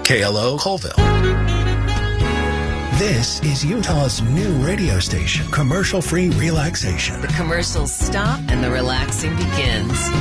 KLO Colville. This is Utah's new radio station, commercial-free relaxation. The commercials stop and the relaxing begins.